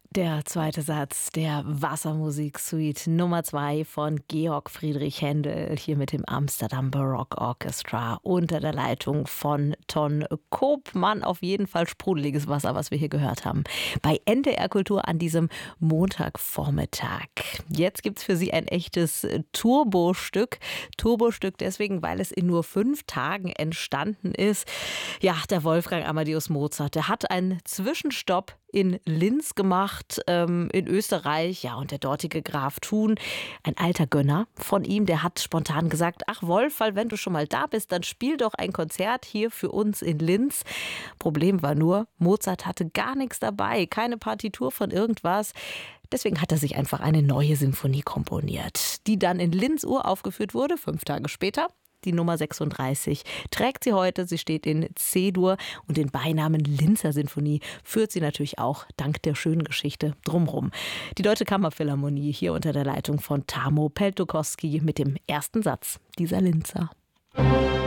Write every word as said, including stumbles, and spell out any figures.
Der zweite Satz der Wassermusik-Suite Nummer zwei von Georg Friedrich Händel, hier mit dem Amsterdam Baroque Orchestra unter der Leitung von Ton Koopman. Auf jeden Fall sprudeliges Wasser, was wir hier gehört haben. Bei N D R Kultur an diesem Montagvormittag. Jetzt gibt's für Sie ein echtes Turbostück. Turbostück deswegen, weil es in nur fünf Tagen entstanden ist. Ja, der Wolfgang Amadeus Mozart, der hat einen Zwischenstopp in Linz gemacht, ähm, in Österreich. Ja, und der dortige Graf Thun, ein alter Gönner von ihm, der hat spontan gesagt, ach Wolferl, wenn du schon mal da bist, dann spiel doch ein Konzert hier für uns in Linz. Problem war nur, Mozart hatte gar nichts dabei, keine Partitur von irgendwas. Deswegen hat er sich einfach eine neue Symphonie komponiert, die dann in Linz uraufgeführt wurde, fünf Tage später. Die Nummer sechsunddreißig trägt sie heute. Sie steht in C-Dur und den Beinamen Linzer Sinfonie führt sie natürlich auch dank der schönen Geschichte drumherum. Die Deutsche Kammerphilharmonie hier unter der Leitung von Tarmo Peltokoski mit dem ersten Satz dieser Linzer.